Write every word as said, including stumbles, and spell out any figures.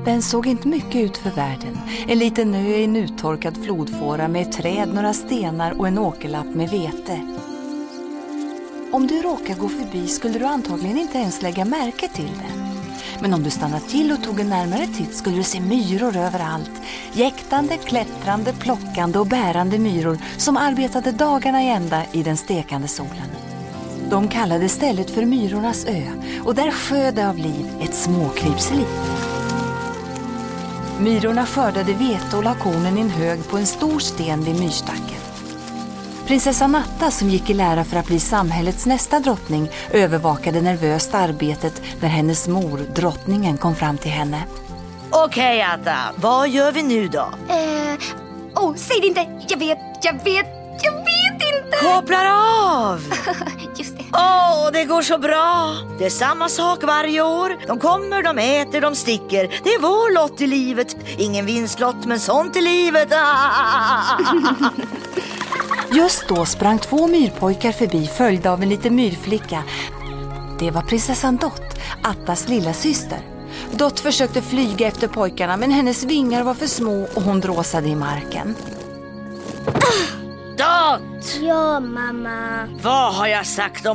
Den såg inte mycket ut för världen. En liten ö i en uttorkad flodfåra med ett träd, några stenar och en åkerlapp med vete. Om du råkar gå förbi skulle du antagligen inte ens lägga märke till den. Men om du stannar till och tog en närmare titt skulle du se myror överallt. Jäktande, klättrande, plockande och bärande myror som arbetade dagarna i ända i den stekande solen. De kallade stället för Myrornas ö och där sköde av liv ett småkrypsliv. Myrorna skördade vete och la kornen i en hög på en stor sten vid myrstacken. Prinsessa Natta, som gick i lära för att bli samhällets nästa drottning, övervakade nervöst arbetet när hennes mor, drottningen, kom fram till henne. Okej, Atta, vad gör vi nu då? Eh, oh, säg det inte. Jag vet, jag vet, jag vet inte. Kopplar av! Just det. Åh, oh, det går så bra. Det är samma sak varje år. De kommer, de äter, de sticker. Det är vår lott i livet. Ingen vinstlott, men sånt i livet. Just då sprang två myrpojkar förbi följda av en liten myrflicka. Det var prinsessan Dott, Attas lilla syster. Dott försökte flyga efter pojkarna, men hennes vingar var för små och hon dråsade i marken. Dott! Ja, mamma. Vad har jag sagt om